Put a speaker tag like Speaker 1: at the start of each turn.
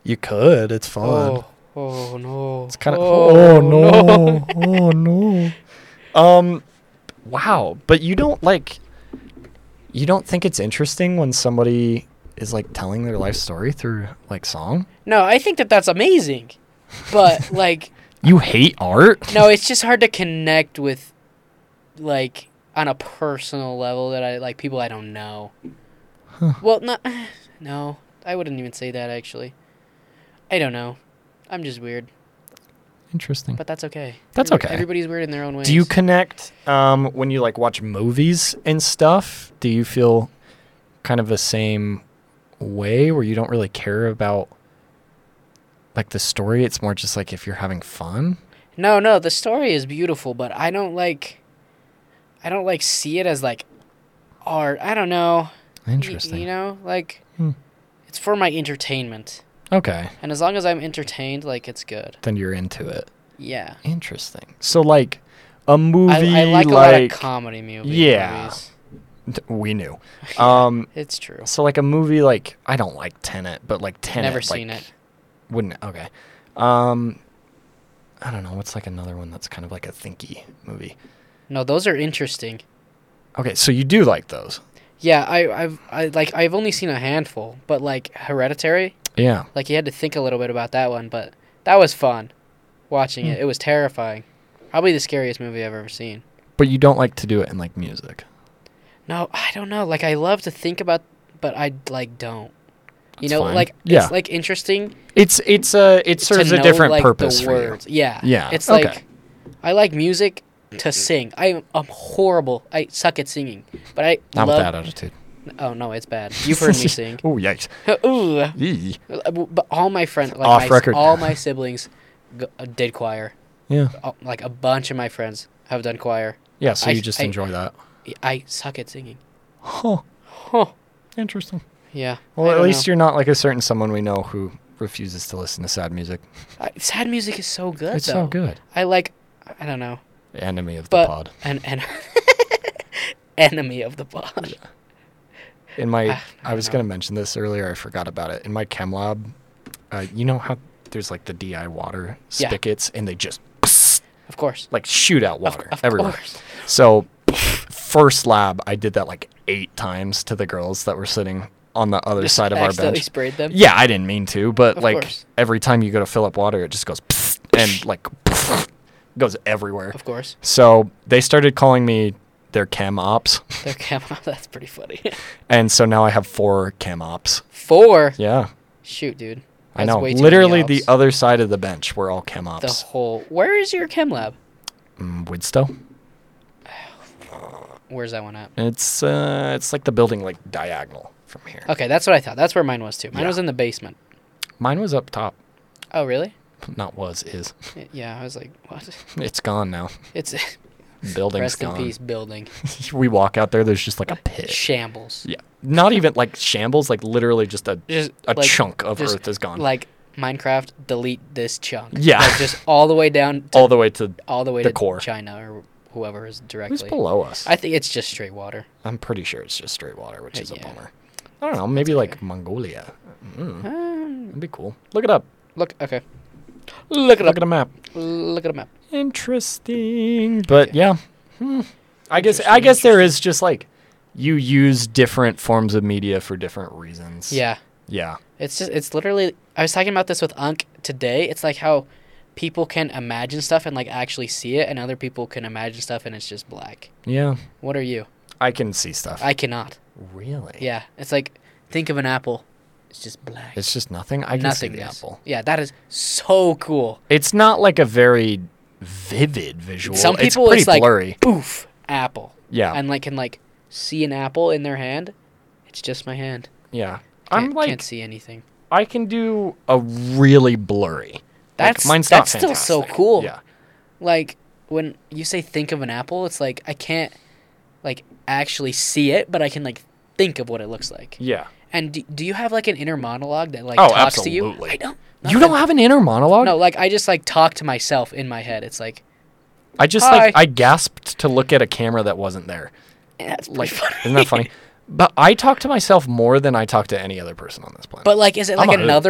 Speaker 1: You could. It's fun.
Speaker 2: Oh no.
Speaker 1: It's kind of.
Speaker 2: Oh,
Speaker 1: no. Oh no. Wow. But you don't think it's interesting when somebody is like telling their life story through like song?
Speaker 2: No, I think that's amazing. But like
Speaker 1: You hate art?
Speaker 2: no, it's just hard to connect with like on a personal level that I like people I don't know.
Speaker 1: Huh.
Speaker 2: Well, no, I wouldn't even say that actually. I don't know. I'm just weird,
Speaker 1: Interesting.
Speaker 2: but that's okay.
Speaker 1: That's okay.
Speaker 2: Everybody's weird in their own ways.
Speaker 1: Do you connect when you like watch movies and stuff? Do you feel kind of the same way where you don't really care about like the story? It's more just like if you're having fun?
Speaker 2: No, the story is beautiful, but I don't like see it as like art. I don't know.
Speaker 1: Interesting.
Speaker 2: You know, like
Speaker 1: Hmm.
Speaker 2: it's for my entertainment.
Speaker 1: Okay.
Speaker 2: And as long as I'm entertained, like it's good.
Speaker 1: Then you're into it.
Speaker 2: Yeah.
Speaker 1: Interesting. So like a movie
Speaker 2: I like a lot of comedy movies.
Speaker 1: Yeah. We knew.
Speaker 2: It's true.
Speaker 1: So like a movie like I don't like Tenet, but like Tenet.
Speaker 2: Never
Speaker 1: like,
Speaker 2: seen it.
Speaker 1: Wouldn't okay. I don't know. What's like another one that's kind of like a thinky movie?
Speaker 2: No, those are interesting.
Speaker 1: Okay, so you do like those.
Speaker 2: Yeah, I've only seen a handful, but like Hereditary,
Speaker 1: Yeah.
Speaker 2: like you had to think a little bit about that one, but that was fun watching it. It was terrifying. Probably the scariest movie I've ever seen.
Speaker 1: But you don't like to do it in like music.
Speaker 2: No, I don't know. Like I love to think about, but I like don't. You
Speaker 1: That's
Speaker 2: know,
Speaker 1: fine.
Speaker 2: like
Speaker 1: Yeah.
Speaker 2: it's like interesting.
Speaker 1: It serves
Speaker 2: to
Speaker 1: a
Speaker 2: know,
Speaker 1: different
Speaker 2: like,
Speaker 1: purpose
Speaker 2: the
Speaker 1: for
Speaker 2: words.
Speaker 1: you.
Speaker 2: Yeah.
Speaker 1: Yeah,
Speaker 2: It's
Speaker 1: okay.
Speaker 2: like I like music to sing. I'm horrible. I suck at singing, but I
Speaker 1: Not
Speaker 2: love.
Speaker 1: with that attitude.
Speaker 2: Oh no, it's bad. You've heard me sing.
Speaker 1: Oh yikes.
Speaker 2: Ooh.
Speaker 1: Yee.
Speaker 2: But all my friends, like
Speaker 1: Off record.
Speaker 2: all my siblings, did choir.
Speaker 1: Yeah.
Speaker 2: Like a bunch of my friends have done choir.
Speaker 1: Yeah. So
Speaker 2: I-
Speaker 1: you just
Speaker 2: I-
Speaker 1: enjoy that.
Speaker 2: I suck at singing.
Speaker 1: Huh.
Speaker 2: Huh.
Speaker 1: Interesting.
Speaker 2: Yeah.
Speaker 1: Well,
Speaker 2: I
Speaker 1: at
Speaker 2: don't
Speaker 1: least
Speaker 2: know.
Speaker 1: you're not like a certain someone we know who refuses to listen to sad music.
Speaker 2: Sad music is so good.
Speaker 1: It's
Speaker 2: though.
Speaker 1: so good.
Speaker 2: I don't know.
Speaker 1: Enemy of the
Speaker 2: But
Speaker 1: pod.
Speaker 2: and enemy of the pod.
Speaker 1: In my,
Speaker 2: I
Speaker 1: I was
Speaker 2: don't
Speaker 1: gonna
Speaker 2: know.
Speaker 1: mention this earlier. I forgot about it. In my chem lab, you know how there's like the DI water
Speaker 2: Yeah.
Speaker 1: spigots, and they just
Speaker 2: Of course.
Speaker 1: like shoot out water
Speaker 2: Of
Speaker 1: everywhere.
Speaker 2: course.
Speaker 1: So, first lab, I did that like 8 times to the girls that were sitting on the other
Speaker 2: Just
Speaker 1: side of our
Speaker 2: accidentally
Speaker 1: bench.
Speaker 2: sprayed them.
Speaker 1: Yeah, I didn't mean to, but
Speaker 2: Of
Speaker 1: like
Speaker 2: course.
Speaker 1: every time you go to fill up water, it just goes and like goes everywhere.
Speaker 2: Of course.
Speaker 1: So they started calling me their chem ops,
Speaker 2: Their camera. That's pretty funny.
Speaker 1: and so now I have 4 chem ops.
Speaker 2: 4.
Speaker 1: Yeah,
Speaker 2: Shoot, dude.
Speaker 1: I
Speaker 2: That's
Speaker 1: know.
Speaker 2: way too
Speaker 1: Literally,
Speaker 2: many
Speaker 1: the
Speaker 2: ops.
Speaker 1: other side of the bench were all chem
Speaker 2: The
Speaker 1: ops.
Speaker 2: whole. Where is your chem lab?
Speaker 1: Woodstow.
Speaker 2: Where's that one at?
Speaker 1: It's like the building like diagonal from here.
Speaker 2: Okay, that's what I thought. That's where mine was too. Mine
Speaker 1: Yeah.
Speaker 2: was in the basement.
Speaker 1: Mine was up top.
Speaker 2: Oh, really?
Speaker 1: Not was, is.
Speaker 2: Yeah, I was like, what?
Speaker 1: It's gone now.
Speaker 2: It's
Speaker 1: Building's
Speaker 2: rest
Speaker 1: gone.
Speaker 2: in peace, building.
Speaker 1: We walk out there, there's just like a pit.
Speaker 2: Shambles.
Speaker 1: Yeah. Not even like shambles, like literally just a
Speaker 2: Just
Speaker 1: a
Speaker 2: like,
Speaker 1: chunk of
Speaker 2: just
Speaker 1: earth is gone.
Speaker 2: Like Minecraft, delete this chunk.
Speaker 1: Yeah.
Speaker 2: Like just all the way down. To,
Speaker 1: all the way to
Speaker 2: the
Speaker 1: the core.
Speaker 2: China or whoever is
Speaker 1: who's
Speaker 2: directly.
Speaker 1: below us.
Speaker 2: I think it's just straight water.
Speaker 1: I'm pretty sure it's just straight water, which is a
Speaker 2: Yeah.
Speaker 1: bummer. I don't know, maybe like
Speaker 2: okay.
Speaker 1: Mongolia. Mm,
Speaker 2: Um,
Speaker 1: that'd be cool. Look it up.
Speaker 2: look, okay. Look it
Speaker 1: Look
Speaker 2: up.
Speaker 1: at a map.
Speaker 2: Look at a map.
Speaker 1: Interesting. But
Speaker 2: Okay.
Speaker 1: yeah. I guess there is just like you use different forms of media for different reasons.
Speaker 2: Yeah.
Speaker 1: Yeah.
Speaker 2: It's literally, I was talking about this with Unk today. It's like how people can imagine stuff and like actually see it, and other people can imagine stuff and it's just black.
Speaker 1: Yeah.
Speaker 2: What are you?
Speaker 1: I can see stuff.
Speaker 2: I cannot.
Speaker 1: Really?
Speaker 2: Yeah. It's like, think of an apple. It's just black.
Speaker 1: It's just nothing. I can see the
Speaker 2: Nothingness.
Speaker 1: apple.
Speaker 2: Yeah, that is so cool.
Speaker 1: It's not like a very vivid visual.
Speaker 2: Some people,
Speaker 1: it's pretty
Speaker 2: it's like,
Speaker 1: blurry.
Speaker 2: Oof, apple.
Speaker 1: Yeah.
Speaker 2: And like can like see an apple in their hand. It's just my hand.
Speaker 1: Yeah.
Speaker 2: Can't see anything.
Speaker 1: I can do a really blurry.
Speaker 2: That's
Speaker 1: mine's not
Speaker 2: still so
Speaker 1: fantastic.
Speaker 2: cool.
Speaker 1: Yeah.
Speaker 2: Like when you say think of an apple, it's like I can't like actually see it, but I can like think of what it looks like.
Speaker 1: Yeah.
Speaker 2: And do you have like an inner monologue that like
Speaker 1: Oh,
Speaker 2: talks to you?
Speaker 1: absolutely.
Speaker 2: I don't.
Speaker 1: You don't have an inner monologue?
Speaker 2: No, like I just like talk to myself in my head. It's like
Speaker 1: I just
Speaker 2: Hi.
Speaker 1: I gasped to look at a camera that wasn't there.
Speaker 2: that's pretty
Speaker 1: Like,
Speaker 2: funny.
Speaker 1: isn't that funny? But I talk to myself more than I talk to any other person on this planet.
Speaker 2: But like, is it
Speaker 1: I'm
Speaker 2: like
Speaker 1: a hoot.
Speaker 2: another